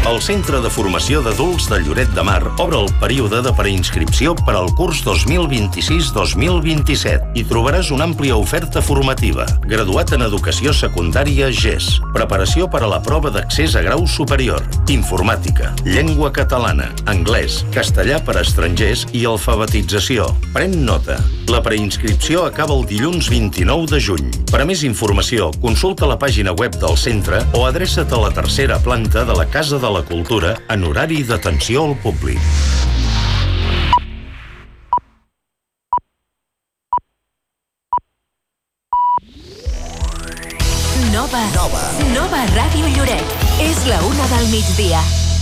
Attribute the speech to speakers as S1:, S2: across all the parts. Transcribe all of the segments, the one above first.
S1: El Centre de Formació d'Adults de Lloret de Mar obre el període de preinscripció per al curs 2026-2027 i trobaràs una àmplia oferta formativa. Graduat en Educació Secundària GES, preparació per a la prova d'accés a grau superior, informàtica, llengua catalana, anglès, castellà per a estrangers i alfabetització. Pren nota. La preinscripció acaba el dilluns 29 de juny. Per a més informació, consulta la pàgina web del centre o adreça't a la tercera planta de la Casa de la Cultura en horari d'atenció al públic.
S2: Nova Ràdio Lloret. És la 1 del migdia.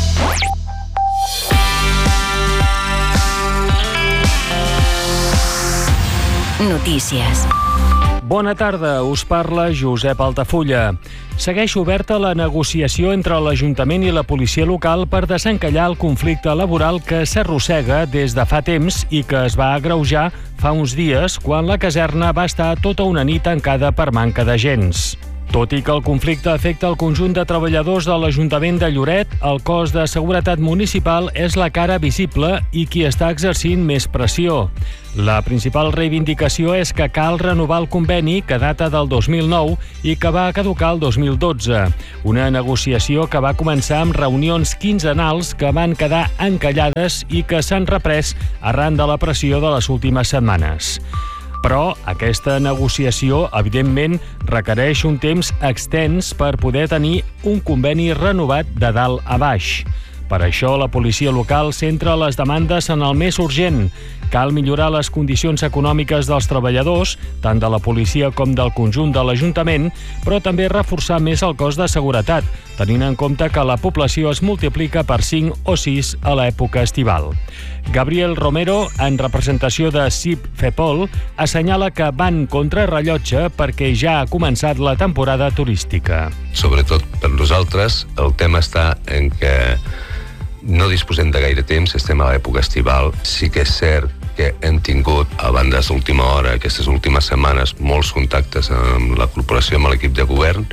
S2: Notícies.
S3: Bona tarda, us parla Josep Altafulla. Segueix oberta la negociació entre l'Ajuntament i la policia local per desencallar el conflicte laboral que s'arrossega des de fa temps i que es va agreujar fa uns dies quan la caserna va estar tota una nit tancada per manca d'agents. Tot i que el conflicte afecta el conjunt de treballadors de l'Ajuntament de Lloret, el cos de seguretat municipal és la cara visible i qui està exercint més pressió. La principal reivindicació és que cal renovar el conveni que data del 2009 i que va caducar el 2012. Una negociació que va començar amb reunions quinzenals que van quedar encallades i que s'han reprès arran de la pressió de les últimes setmanes. Però aquesta negociació, evidentment, requereix un temps extens per poder tenir un conveni renovat de dalt a baix. Per això, la policia local centra les demandes en el més urgent. Cal millorar les condicions econòmiques dels treballadors, tant de la policia com del conjunt de l'Ajuntament, però també reforçar més el cos de seguretat, tenint en compte que la població es multiplica per 5 o 6 a l'època estival. Gabriel Romero, en representació de CIP FEPOL, assenyala que van contra rellotge perquè ja ha començat la temporada turística.
S4: Sobretot per nosaltres, el tema està en que no disposem de gaire temps, estem a l'època estival. Sí que és cert que hem tingut, a banda d'última hora, aquestes últimes setmanes, molts contactes amb la corporació, amb l'equip de govern,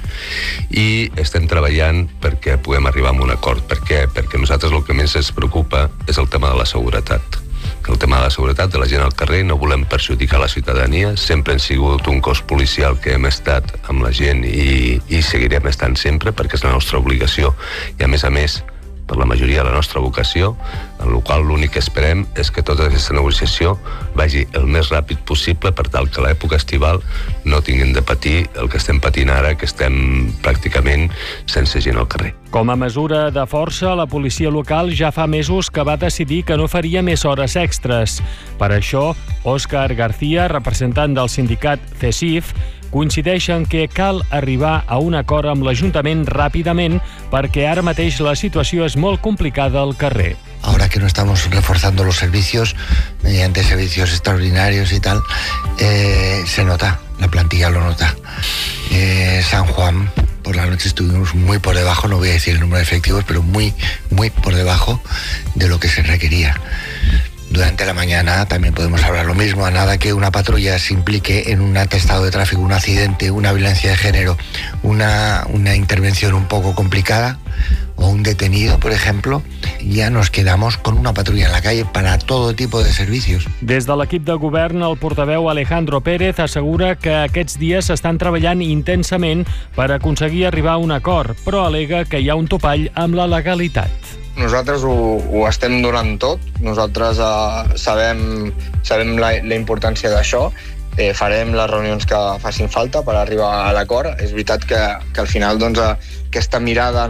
S4: i estem treballant perquè puguem arribar a un acord. Per què? Perquè a nosaltres el que més ens preocupa és el tema de la seguretat. El tema de la seguretat de la gent al carrer, no volem perjudicar la ciutadania, sempre hem sigut un cos policial que hem estat amb la gent i seguirem estant sempre perquè és la nostra obligació i a més, per la majoria de la nostra vocació, en la qual l'únic que esperem és que tota aquesta negociació vagi el més ràpid possible per tal que a l'època estival no tinguin de patir el que estem patint ara, que estem pràcticament sense gent al carrer.
S3: Com a mesura de força, la policia local ja fa mesos que va decidir que no faria més hores extres. Per això, Òscar García, representant del sindicat CESIF, coincideix en que cal arribar a un acord amb l'Ajuntament ràpidament perquè ara mateix la situació és molt complicada al carrer.
S5: Ahora que no estamos reforzando los servicios mediante servicios extraordinarios y tal, se nota, la plantilla lo nota. San Juan, por la noche estuvimos muy por debajo, no voy a decir el número de efectivos, pero muy por debajo de lo que se requería. Durante la mañana también podemos hablar lo mismo, a nada que una patrulla se implique en un atestado de tráfico, un accidente, una violencia de género, una intervención un poco complicada o un detenido, por ejemplo, ja nos quedamos con una patrulla en la calle para todo tipo de servicios.
S3: Des de l'equip de govern, el portaveu Alejandro Pérez assegura que aquests dies estan treballant intensament per aconseguir arribar a un acord, però alega que hi ha un topall amb la legalitat.
S6: Nosaltres ho estem donant tot, nosaltres sabem la importància d'això, farem les reunions que facin falta per arribar a l'acord. És veritat que al final doncs, aquesta mirada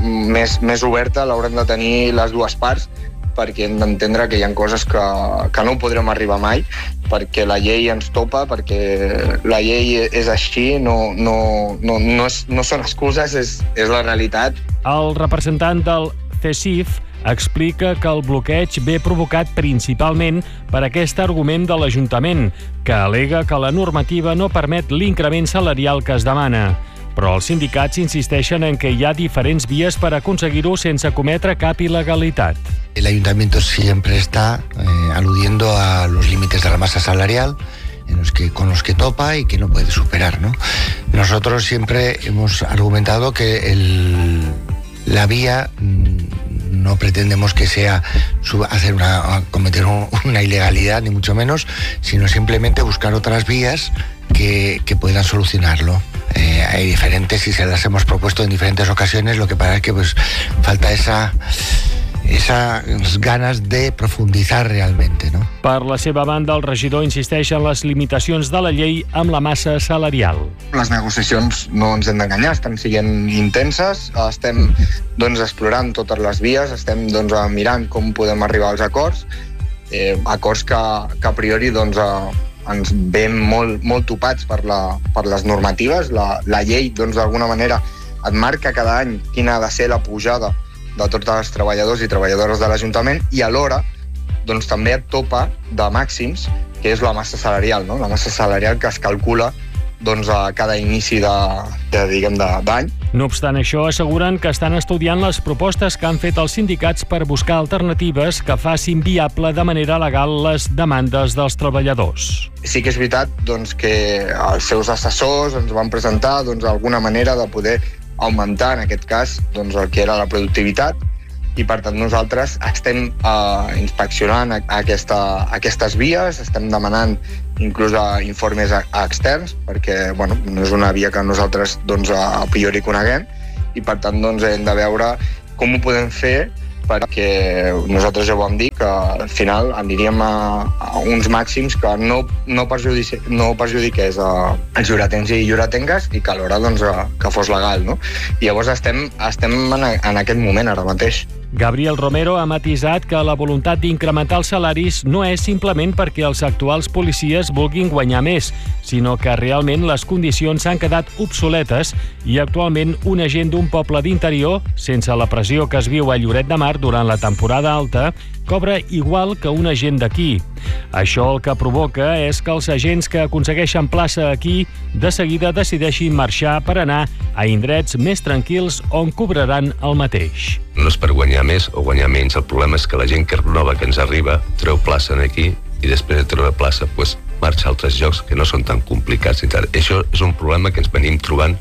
S6: més oberta l'haurem de tenir les dues parts, perquè hem d'entendre que hi ha coses que no podrem arribar mai, perquè la llei ens topa, perquè la llei és així, no són excuses, és la realitat.
S3: El representant del CESIF explica que el bloqueig ve provocat principalment per aquest argument de l'Ajuntament, que al·lega que la normativa no permet l'increment salarial que es demana. Però els sindicats insisteixen en que hi ha diferents vies per aconseguir-ho sense cometre cap il·legalitat.
S5: El Ayuntamiento siempre está aludiendo a los límites de la masa salarial con los que topa y que no puede superar, ¿no? Nosotros siempre hemos argumentado que la vía no pretendemos que sea cometer una ilegalidad, ni mucho menos, sino simplemente buscar otras vías que puedan solucionarlo. Hay diferentes y se las hemos propuesto en diferentes ocasiones, lo que pasa es que pues falta esas ganes de profunditzar realment, no?
S3: Per la seva banda, el regidor insisteix en les limitacions de la llei amb la massa salarial.
S6: Les negociacions, no ens hem d'enganyar, estan sent intenses, estem explorant totes les vies, estem mirant com podem arribar als acords, acords que a priori ens veiem molt topats per les normatives. La llei, d'alguna manera, et marca cada any quina ha de ser la pujada de tots els treballadors i treballadores de l'Ajuntament i alhora també et topa de màxims, que és la massa salarial, no? La massa salarial que es calcula a cada inici d'any.
S3: No obstant això, asseguren que estan estudiant les propostes que han fet els sindicats per buscar alternatives que facin viable de manera legal les demandes dels treballadors.
S6: Sí que és veritat que els seus assessors ens van presentar alguna manera de poder augmentar, en aquest cas, el que era la productivitat, i per tant nosaltres estem inspeccionant aquestes vies, estem demanant inclús informes externs, perquè no és una via que nosaltres a priori coneguem, i per tant hem de veure com ho podem fer, perquè nosaltres ja ho vam dir, que al final aniríem a uns màxims que no perjudiqués els lloretencs i lloretengues i que alhora que fos legal, no? I llavors estem en aquest moment ara mateix.
S3: Gabriel Romero ha matisat que la voluntat d'incrementar els salaris no és simplement perquè els actuals policies vulguin guanyar més, sinó que realment les condicions s'han quedat obsoletes i actualment un agent d'un poble d'interior, sense la pressió que es viu a Lloret de Mar durant la temporada alta, cobra igual que un agent d'aquí. Això el que provoca és que els agents que aconsegueixen plaça aquí de seguida decideixin marxar per anar a indrets més tranquils on cobraran el mateix.
S4: No és per guanyar més o guanyar menys, el problema és que la gent nova que ens arriba treu plaça aquí i després de treure plaça marxa a altres llocs que no són tan complicats. Això és un problema que ens venim trobant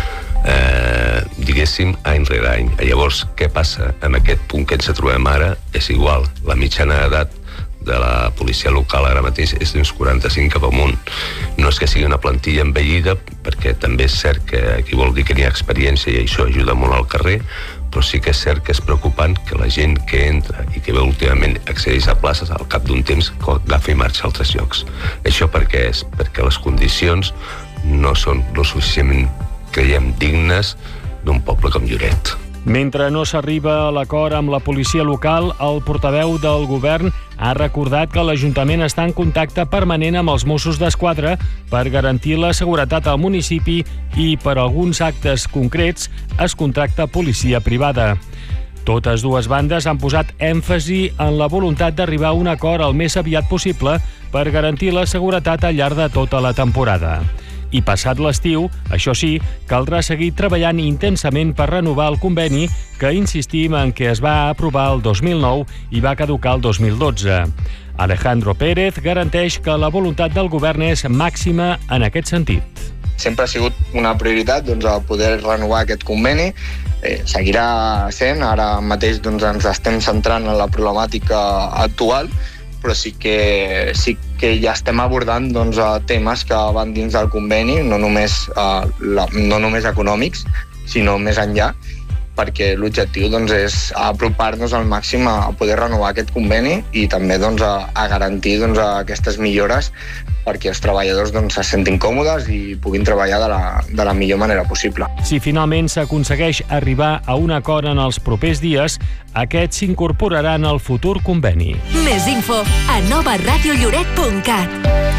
S4: diguéssim any rere any. Llavors, què passa? En aquest punt que ens trobem ara és igual. La mitjana d'edat de la policia local ara mateix és d'uns 45 cap amunt. No és que sigui una plantilla envellida, perquè també és cert que aquí vol dir que n'hi ha experiència i això ajuda molt al carrer, però sí que és cert que és preocupant que la gent que entra i que últimament accedeix a places al cap d'un temps agafa i marxa a altres llocs. Això per què és? Perquè les condicions no són lo suficientment, creiem, dignes d'un poble com Lloret.
S3: Mentre no s'arriba a l'acord amb la policia local, el portaveu del govern ha recordat que l'Ajuntament està en contacte permanent amb els Mossos d'Esquadra per garantir la seguretat al municipi i per alguns actes concrets es contracta policia privada. Totes dues bandes han posat èmfasi en la voluntat d'arribar a un acord el més aviat possible per garantir la seguretat al llarg de tota la temporada. I passat l'estiu, això sí, caldrà seguir treballant intensament per renovar el conveni que insistim en què es va aprovar el 2009 i va caducar el 2012. Alejandro Pérez garanteix que la voluntat del govern és màxima en aquest sentit.
S6: Sempre ha sigut una prioritat poder renovar aquest conveni. Seguirà sent, ara mateix ens estem centrant en la problemàtica actual, però sí que ja estem abordant temes que van dins del conveni, no només econòmics, sinó més enllà, perquè l'objectiu és apropar-nos al màxim a poder renovar aquest conveni i també a garantir aquestes millores perquè els treballadors se sentin còmodes i puguin treballar de la millor manera possible.
S3: Si finalment s'aconsegueix arribar a un acord en els propers dies, aquest s'incorporarà en el futur conveni.
S2: Més info a novaradiolloret.cat.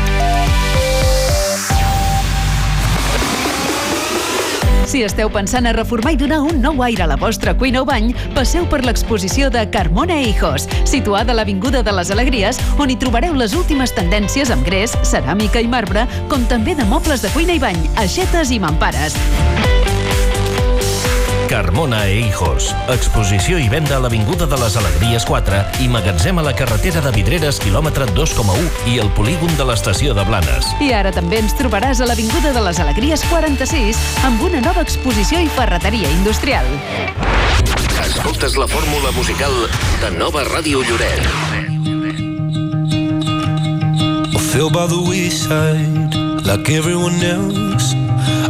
S2: Si esteu pensant a reformar i donar un nou aire a la vostra cuina o bany, passeu per l'exposició de Carmona e Hijos, situada a l'Avinguda de les Alegries, on hi trobareu les últimes tendències amb gres, ceràmica i marbre, com també de mobles de cuina i bany, aixetes i mampares.
S7: Carmona e Hijos. Exposició i venda a l'Avinguda de les Alegries 4 i magatzem a la carretera de Vidreres, quilòmetre 2,1 i el polígon de l'estació de Blanes.
S2: I ara també ens trobaràs a l'Avinguda de les Alegries 46 amb una nova exposició i ferreteria industrial.
S1: Escolta
S8: Escoltes la fórmula musical de Nova Ràdio Lloret.
S9: I feel by the wayside like everyone else.